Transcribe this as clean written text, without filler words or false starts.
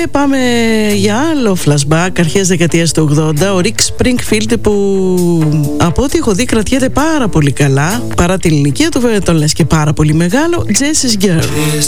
πάμε για άλλο flashback, αρχές δεκαετίας του 80. Ο Rick Springfield, που από ό,τι έχω δει κρατιέται πάρα πολύ καλά, παρά την ηλικία του, βέβαια τον λες και πάρα πολύ μεγάλο. Jessie's Girl.